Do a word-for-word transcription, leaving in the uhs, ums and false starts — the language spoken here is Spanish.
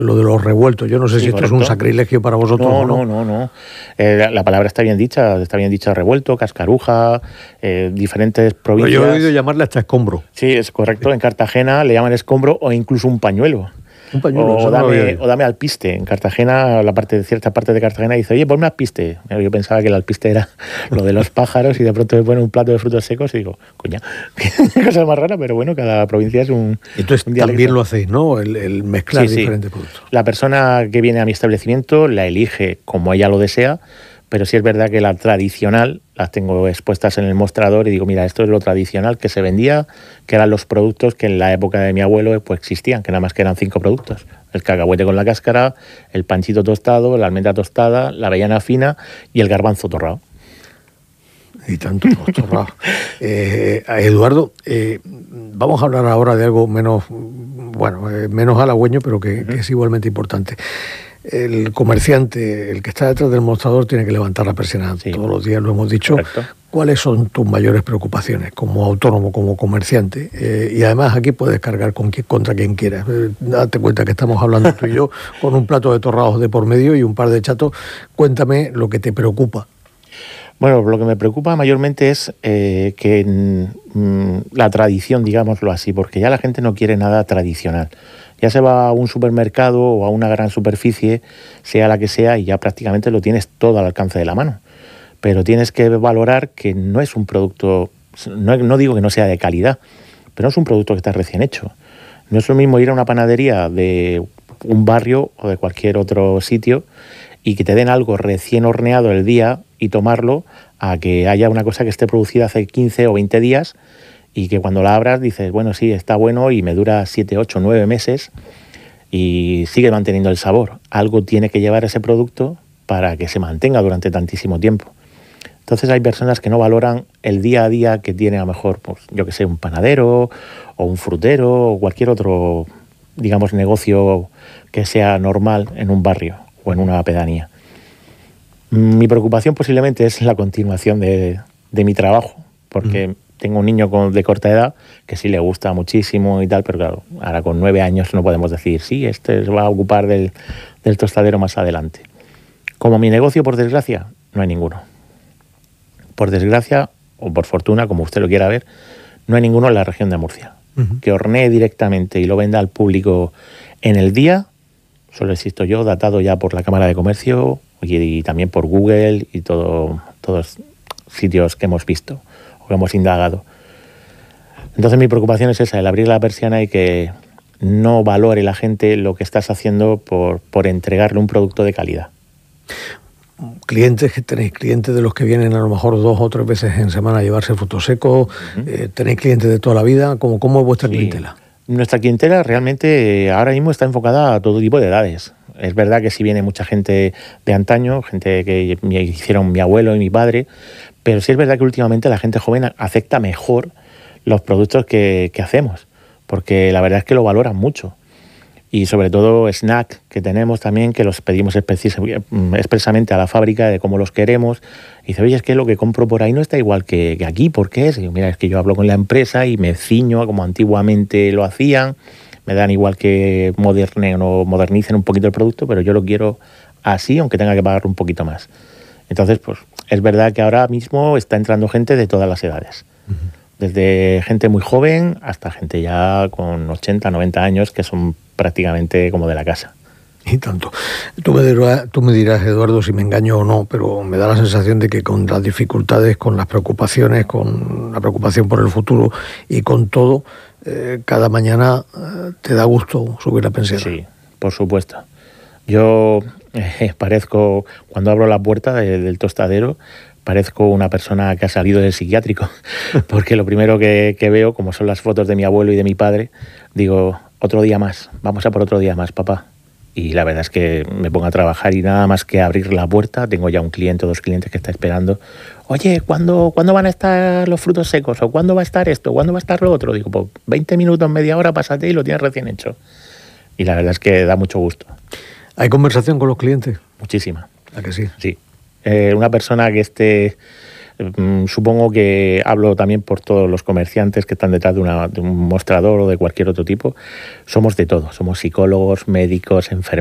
Lo de los revueltos, yo no sé Sí, si esto correcto. es un sacrilegio para vosotros No, o no, no. no, no. Eh, la, la palabra está bien dicha, está bien dicha revuelto, cascaruja, eh, diferentes Pero provincias. yo he oído llamarle hasta escombro. Sí, es correcto. En Cartagena le llaman escombro o incluso un pañuelo. Un pañuelo, eso O no lo había dame, oído. o dame alpiste. En Cartagena, la parte de cierta parte de Cartagena dice, oye, ponme alpiste. Yo pensaba que el alpiste era lo de los pájaros y de pronto me ponen un plato de frutos secos y digo, coña, qué cosa más rara, pero bueno, cada provincia es un, Entonces un dialecto. también lo hacéis, ¿no? El, el mezclar Sí, sí. diferentes productos. La persona que viene a mi establecimiento la elige como ella lo desea, pero sí es verdad que la tradicional las tengo expuestas en el mostrador y digo, mira, esto es lo tradicional que se vendía, que eran los productos que en la época de mi abuelo pues existían, que nada más que eran cinco productos. El cacahuete con la cáscara, el panchito tostado, la almendra tostada, la avellana fina y el garbanzo torrado. Y tanto torrado. eh, Eduardo, eh, vamos a hablar ahora de algo menos, bueno, eh, menos halagüeño, pero que, uh-huh. que es igualmente importante. El comerciante, el que está detrás del mostrador, tiene que levantar la persiana sí. todos los días, lo hemos dicho. Correcto. ¿Cuáles son tus mayores preocupaciones como autónomo, como comerciante? Eh, y además aquí puedes cargar con quien, contra quien quieras. Eh, date cuenta que estamos hablando tú y yo con un plato de torrados de por medio y un par de chatos. Cuéntame lo que te preocupa. Bueno, lo que me preocupa mayormente es eh, que mm, la tradición, digámoslo así, porque ya la gente no quiere nada tradicional. Ya se va a un supermercado o a una gran superficie, sea la que sea, y ya prácticamente lo tienes todo al alcance de la mano. Pero tienes que valorar que no es un producto, no, no digo que no sea de calidad, pero no es un producto que está recién hecho. No es lo mismo ir a una panadería de un barrio o de cualquier otro sitio y que te den algo recién horneado el día y tomarlo, a que haya una cosa que esté producida hace quince o veinte días y que cuando la abras dices, bueno, sí, está bueno y me dura siete, ocho, nueve meses y sigue manteniendo el sabor. Algo tiene que llevar ese producto para que se mantenga durante tantísimo tiempo. Entonces hay personas que no valoran el día a día que tiene a lo mejor, pues, yo que sé, un panadero o un frutero o cualquier otro, digamos, negocio que sea normal en un barrio o en una pedanía. Mi preocupación posiblemente es la continuación de, de mi trabajo, porque mm. tengo un niño con, de corta edad que sí le gusta muchísimo y tal, pero claro, ahora con nueve años no podemos decir, sí, este se va a ocupar del, del tostadero más adelante. Como mi negocio, por desgracia, no hay ninguno. Por desgracia, o por fortuna, como usted lo quiera ver, no hay ninguno en la región de Murcia. Uh-huh. Que hornee directamente y lo venda al público en el día, solo existo yo, datado ya por la Cámara de Comercio y, y también por Google y todo, todos sitios que hemos visto o que hemos indagado. Entonces mi preocupación es esa, el abrir la persiana y que no valore la gente lo que estás haciendo por, por entregarle un producto de calidad. Clientes que tenéis, clientes de los que vienen a lo mejor dos o tres veces en semana a llevarse frutos secos, uh-huh. eh, tenéis clientes de toda la vida, ¿cómo, cómo es vuestra sí. clientela? Nuestra clientela realmente eh, ahora mismo está enfocada a todo tipo de edades. Es verdad que sí viene mucha gente de antaño, gente que me hicieron mi abuelo y mi padre, pero sí es verdad que últimamente la gente joven acepta mejor los productos que, que hacemos, porque la verdad es que lo valoran mucho. Y sobre todo snack que tenemos también, que los pedimos expresamente a la fábrica de cómo los queremos. Y dice, oye, es que lo que compro por ahí no está igual que, que aquí, ¿por qué es? Y digo, mira, es que yo hablo con la empresa y me ciño a como antiguamente lo hacían. Me dan igual que modernen o modernicen un poquito el producto, pero yo lo quiero así, aunque tenga que pagar un poquito más. Entonces, pues es verdad que ahora mismo está entrando gente de todas las edades. Uh-huh. Desde gente muy joven hasta gente ya con ochenta, noventa años, que son prácticamente como de la casa. Y tanto. Tú me, dirás, tú me dirás, Eduardo, si me engaño o no, pero me da la sensación de que con las dificultades, con las preocupaciones, con la preocupación por el futuro y con todo, eh, cada mañana eh, te da gusto subir la pensión. Sí, por supuesto. Yo eh, parezco, cuando abro la puerta de, del tostadero, parezco una persona que ha salido del psiquiátrico, porque lo primero que, que veo, como son las fotos de mi abuelo y de mi padre, digo, otro día más, vamos a por otro día más, papá. Y la verdad es que me pongo a trabajar y nada más que abrir la puerta, tengo ya un cliente o dos clientes que está esperando, oye, ¿cuándo, ¿cuándo van a estar los frutos secos? ¿O cuándo va a estar esto? ¿Cuándo va a estar lo otro? Digo, pues veinte minutos, media hora, pásate y lo tienes recién hecho. Y la verdad es que da mucho gusto. ¿Hay conversación con los clientes? Muchísima. ¿A que sí? Sí. Eh, una persona que esté Mm, supongo que hablo también por todos los comerciantes que están detrás de, una, de un mostrador o de cualquier otro tipo. Somos de todo, somos psicólogos, médicos, enfermeros.